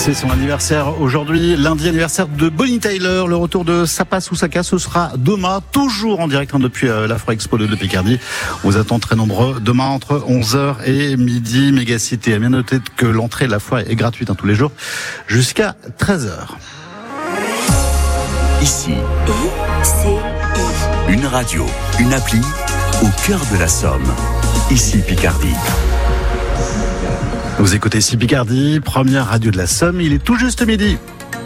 C'est son anniversaire aujourd'hui, lundi, anniversaire de Bonnie Tyler. Le retour de Sapa Soussaka, ce sera demain, toujours en direct depuis l'Afro-Expo de Picardie. On vous attend très nombreux demain entre 11h et midi. Mégacité. À bien noter que l'entrée de la foire est gratuite tous les jours jusqu'à 13h. Ici, une radio, une appli au cœur de la Somme. Ici Picardie. Vous écoutez ici Picardie, première radio de la Somme, il est tout juste midi.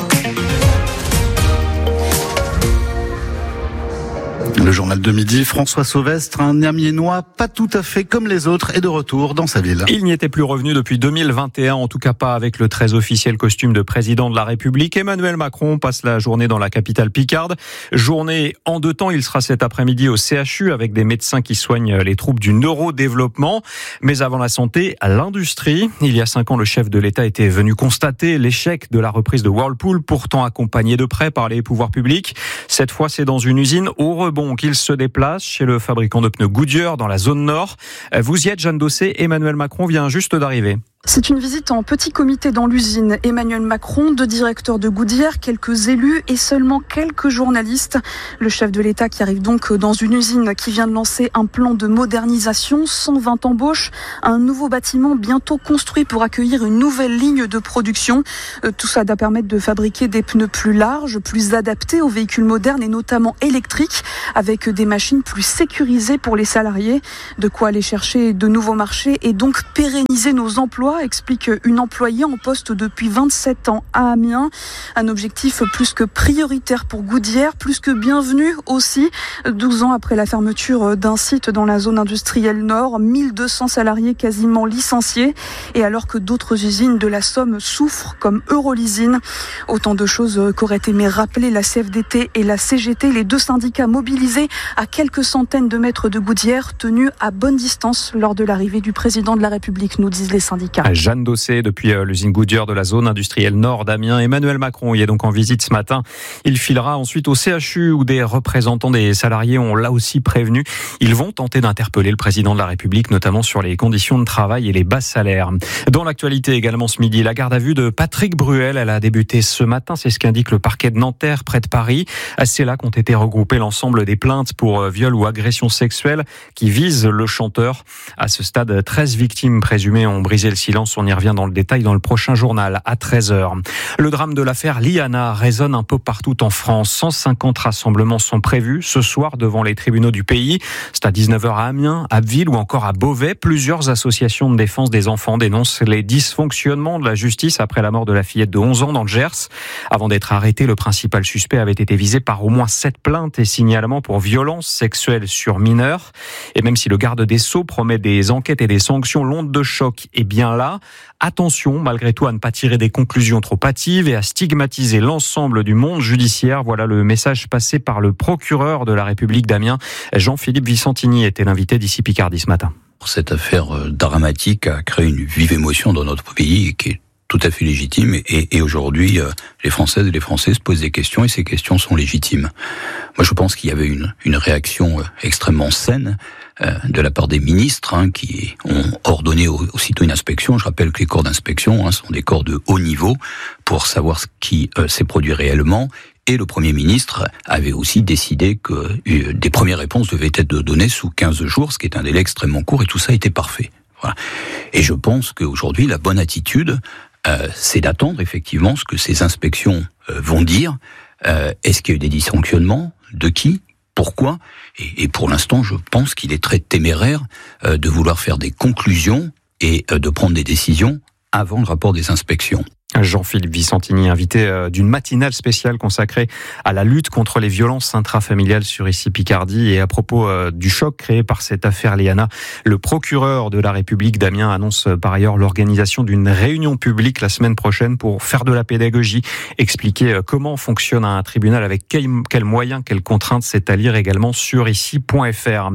Le journal de midi, François Sauvestre, un Amiénois pas tout à fait comme les autres, est de retour dans sa ville. Il n'y était plus revenu depuis 2021, en tout cas pas avec le très officiel costume de président de la République. Emmanuel Macron passe la journée dans la capitale picarde. Journée en 2 temps, il sera cet après-midi au CHU avec des médecins qui soignent les troubles du neurodéveloppement. Mais avant la santé, à l'industrie. Il y a 5 ans, le chef de l'État était venu constater l'échec de la reprise de Whirlpool, pourtant accompagné de près par les pouvoirs publics. Cette fois, c'est dans une usine au rebond qu'il se déplace, chez le fabricant de pneus Goodyear dans la zone nord. Vous y êtes, Jeanne Dossé. Emmanuel Macron vient juste d'arriver. C'est une visite en petit comité dans l'usine. Emmanuel Macron, 2 directeurs de Goodyear, quelques élus et seulement quelques journalistes. Le chef de l'État qui arrive donc dans une usine qui vient de lancer un plan de modernisation, 120 embauches, un nouveau bâtiment bientôt construit pour accueillir une nouvelle ligne de production. Tout ça doit permettre de fabriquer des pneus plus larges, plus adaptés aux véhicules modernes et notamment électriques, avec des machines plus sécurisées pour les salariés. De quoi aller chercher de nouveaux marchés et donc pérenniser nos emplois, explique une employée en poste depuis 27 ans à Amiens. Un objectif plus que prioritaire pour Goodyear, plus que bienvenu aussi. 12 ans après la fermeture d'un site dans la zone industrielle nord, 1200 salariés quasiment licenciés. Et alors que d'autres usines de la Somme souffrent, comme Eurolysine. Autant de choses qu'auraient aimé rappeler la CFDT et la CGT, les 2 syndicats mobilisés à quelques centaines de mètres de Goodyear, tenus à bonne distance lors de l'arrivée du président de la République, nous disent les syndicats. Jeanne Dossé, depuis l'usine Goodyear de la zone industrielle nord d'Amiens. Emmanuel Macron y est donc en visite ce matin. Il filera ensuite au CHU où des représentants des salariés ont là aussi prévenu. Ils vont tenter d'interpeller le président de la République, notamment sur les conditions de travail et les bas salaires. Dans l'actualité également ce midi, la garde à vue de Patrick Bruel, elle a débuté ce matin. C'est ce qu'indique le parquet de Nanterre, près de Paris. C'est là qu'ont été regroupées l'ensemble des plaintes pour viol ou agression sexuelle qui visent le chanteur. À ce stade, 13 victimes présumées ont brisé le silence. On y revient dans le détail dans le prochain journal à 13h. Le drame de l'affaire Liana résonne un peu partout en France. 150 rassemblements sont prévus ce soir devant les tribunaux du pays. C'est à 19h à Amiens, à Abbeville ou encore à Beauvais. Plusieurs associations de défense des enfants dénoncent les dysfonctionnements de la justice après la mort de la fillette de 11 ans dans le Gers. Avant d'être arrêté, le principal suspect avait été visé par au moins 7 plaintes et signalements pour violences sexuelles sur mineurs. Et même si le garde des Sceaux promet des enquêtes et des sanctions, l'onde de choc est bien là. Attention, malgré tout, à ne pas tirer des conclusions trop hâtives et à stigmatiser l'ensemble du monde judiciaire. Voilà le message passé par le procureur de la République d'Amiens. Jean-Philippe Vicentini était l'invité d'ici Picardie ce matin. Cette affaire dramatique a créé une vive émotion dans notre pays qui est tout à fait légitime et aujourd'hui les Françaises et les Français se posent des questions et ces questions sont légitimes. Moi je pense qu'il y avait une réaction extrêmement saine de la part des ministres qui ont ordonné aussitôt une inspection. Je rappelle que les corps d'inspection sont des corps de haut niveau pour savoir ce qui s'est produit réellement. Et le Premier ministre avait aussi décidé que des premières réponses devaient être données sous 15 jours, ce qui est un délai extrêmement court, et tout ça était parfait. Voilà. Et je pense qu'aujourd'hui, la bonne attitude, c'est d'attendre effectivement ce que ces inspections vont dire. Est-ce qu'il y a eu des dysfonctionnements ? De qui ? Pourquoi ? Et pour l'instant, je pense qu'il est très téméraire de vouloir faire des conclusions et de prendre des décisions avant le rapport des inspections. Jean-Philippe Vicentini, invité d'une matinale spéciale consacrée à la lutte contre les violences intrafamiliales sur ici Picardie. Et à propos du choc créé par cette affaire Liana, le procureur de la République d'Amiens annonce par ailleurs l'organisation d'une réunion publique la semaine prochaine pour faire de la pédagogie, expliquer comment fonctionne un tribunal, avec quels moyens, quelles contraintes. C'est à lire également sur ici.fr.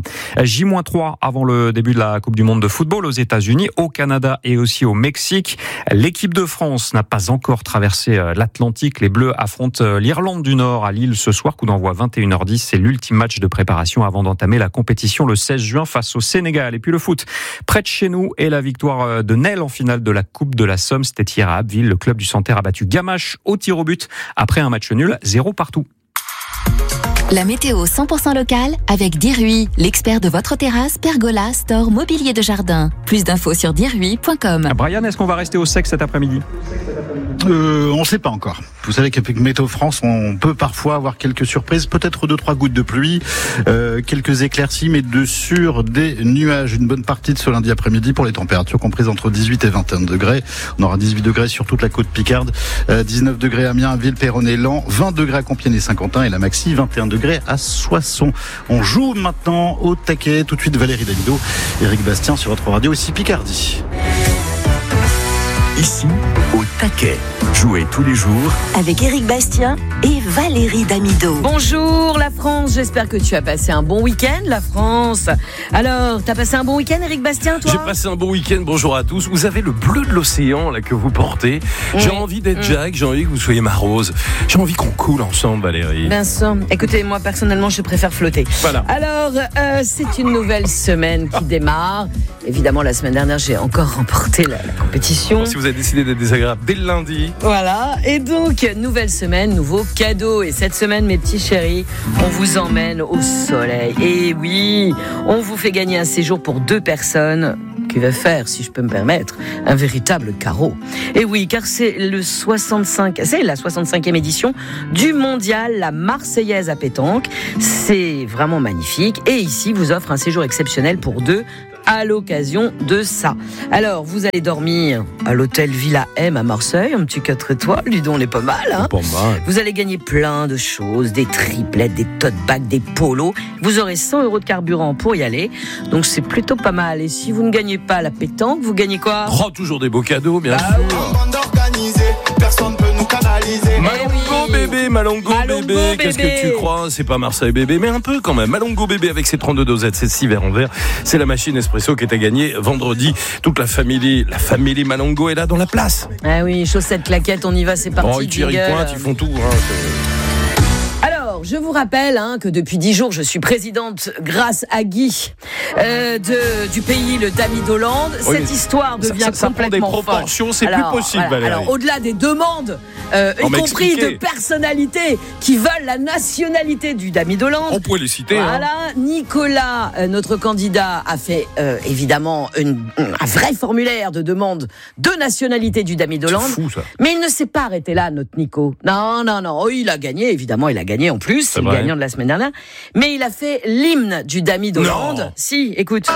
J-3 avant le début de la Coupe du Monde de football aux États-Unis, au Canada et aussi au Mexique. L'équipe de France n'a pas encore traversé l'Atlantique. Les Bleus affrontent l'Irlande du Nord à Lille ce soir. Coup d'envoi 21h10. C'est l'ultime match de préparation avant d'entamer la compétition le 16 juin face au Sénégal. Et puis le foot, près de chez nous, et la victoire de Nesle en finale de la Coupe de la Somme. C'était hier à Abbeville. Le club du Santerre a battu Gamache au tir au but après un match nul, 0 partout. La météo 100% locale avec Dirui, l'expert de votre terrasse, pergola, store, mobilier de jardin. Plus d'infos sur dirui.com. Brian, est-ce qu'on va rester au sec cet après-midi ? On ne sait pas encore. Vous savez qu'avec Météo France, on peut parfois avoir quelques surprises, peut-être 2-3 gouttes de pluie, quelques éclaircies, mais sur des nuages. Une bonne partie de ce lundi après-midi pour les températures comprises entre 18 et 21 degrés. On aura 18 degrés sur toute la côte Picarde, 19 degrés à Amiens, Ville-Perronnet-Lan, 20 degrés à Compiègne et Saint-Quentin et la maxi 21 degrés à Soissons. On joue maintenant au taquet. Tout de suite Valérie Damido, Éric Bastien sur votre radio aussi Picardie. Ici, au taquet. Jouez tous les jours avec Éric Bastien et Valérie Damido. Bonjour la France, j'espère que tu as passé un bon week-end, la France. Alors, t'as passé un bon week-end, Éric Bastien, toi ? J'ai passé un bon week-end, bonjour à tous. Vous avez le bleu de l'océan là que vous portez. J'ai envie d'être Jack, j'ai envie que vous soyez ma Rose. J'ai envie qu'on coule ensemble, Valérie. Vincent, écoutez, moi personnellement, je préfère flotter. Voilà. Alors, c'est une nouvelle semaine qui démarre. Évidemment, la semaine dernière, j'ai encore remporté la compétition. Si vous avez décidé d'être désagréable dès le lundi. Voilà, et donc, nouvelle semaine, nouveau cadeau. Et cette semaine, mes petits chéris, on vous emmène au soleil. Et oui, on vous fait gagner un séjour pour 2 personnes qui va faire, si je peux me permettre, un véritable carreau. Et oui, car c'est la 65e édition du mondial La Marseillaise à pétanque. C'est vraiment magnifique. Et ici, vous offre un séjour exceptionnel pour 2 à l'occasion de ça. Alors, vous allez dormir à l'hôtel Villa M à Marseille, un petit 4 étoiles, dis donc, on est pas mal, hein. Pas mal. Vous allez gagner plein de choses, des triplettes, des tote bags, des polos. Vous aurez 100 € de carburant pour y aller, donc c'est plutôt pas mal. Et si vous ne gagnez pas la pétanque, vous gagnez quoi ? Oh, toujours des beaux cadeaux, bien sûr. Personne peut nous canaliser. Malongo bébé, Malongo bébé. Qu'est-ce que tu crois ? C'est pas Marseille bébé, mais un peu quand même. Malongo bébé avec ses 32 dosettes, c'est 6 verres en verre. C'est la machine espresso qui était gagnée vendredi. Toute la famille Malongo est là dans la place. Ah oui, chaussettes, claquettes, on y va, c'est parti. Oh, ils tirent, ils pointent, ils font tout. Alors, je vous rappelle que depuis 10 jours, je suis présidente grâce à Guy du pays, le Damidoland. Oui, cette histoire devient ça prend des proportions, c'est plus possible, Valérie. Alors, au-delà des demandes, y compris de personnalités qui veulent la nationalité du Damidoland. On pourrait les citer. Voilà, Nicolas, notre candidat, a fait évidemment un vrai formulaire de demande de nationalité du Damidoland. C'est fou, ça. Mais il ne s'est pas arrêté là, notre Nico. Non. Oh, il a gagné, évidemment, il a gagné en plus. C'est le gagnant de la semaine dernière. Mais il a fait l'hymne du Damidoland. Non. Si, écoute.